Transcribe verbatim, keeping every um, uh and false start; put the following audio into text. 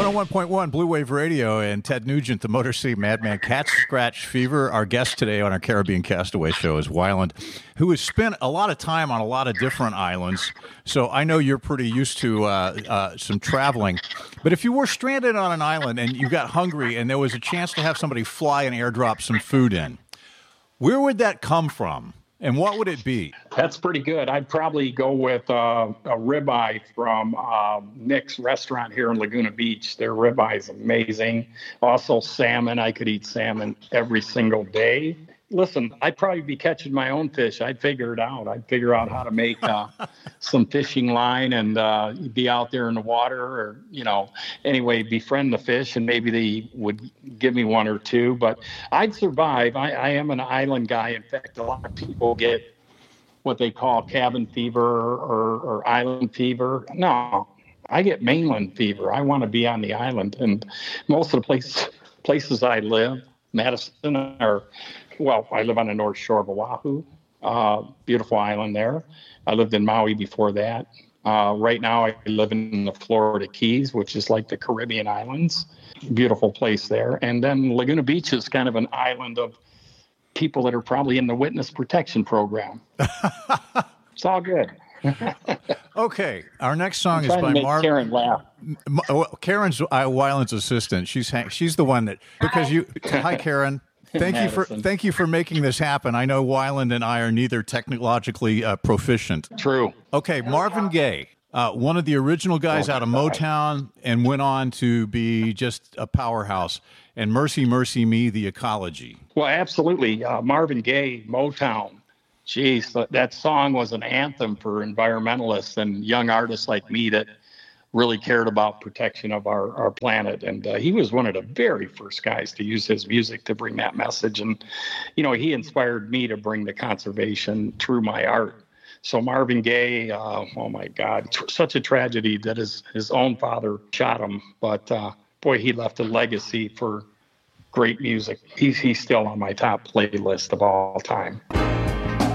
one oh one point one Blue Wave Radio and Ted Nugent, the Motor City Madman. Cat Scratch Fever. Our guest today on our Caribbean Castaway show is Weiland, who has spent a lot of time on a lot of different islands. So I know you're pretty used to uh, uh, some traveling. But if you were stranded on an island and you got hungry and there was a chance to have somebody fly and airdrop some food in, where would that come from? And what would it be? That's pretty good. I'd probably go with uh, a ribeye from uh, Nick's restaurant here in Laguna Beach. Their ribeye is amazing. Also salmon. I could eat salmon every single day. Listen, I'd probably be catching my own fish. I'd figure it out. I'd figure out how to make uh, some fishing line and uh, be out there in the water or, you know, anyway, befriend the fish and maybe they would give me one or two. But I'd survive. I, I am an island guy. In fact, a lot of people get what they call cabin fever or, or island fever. No, I get mainland fever. I want to be on the island. And most of the place, places I live, Madison, are... Well, I live on the North Shore of Oahu, uh, beautiful island there. I lived in Maui before that. Uh, right now, I live in the Florida Keys, which is like the Caribbean islands. Beautiful place there. And then Laguna Beach is kind of an island of people that are probably in the witness protection program. It's all good. Okay, our next song is to by make Marv. Karen laugh. Karen's uh, Weiland's assistant. She's she's the one that because you. Hi, Karen. Thank you for thank you for making this happen. I know Weiland and I are neither technologically uh, proficient. True. Okay, Marvin Gaye, uh, one of the original guys oh, out of Motown, and went on to be just a powerhouse. And Mercy, Mercy Me, the Ecology. Well, absolutely. Uh, Marvin Gaye, Motown. Geez, that song was an anthem for environmentalists and young artists like me that really cared about protection of our, our planet. And uh, he was one of the very first guys to use his music to bring that message. And, you know, he inspired me to bring the conservation through my art. So Marvin Gaye, uh, oh my God, tr- such a tragedy that his, his own father shot him. But uh, boy, he left a legacy for great music. He's, he's still on my top playlist of all time.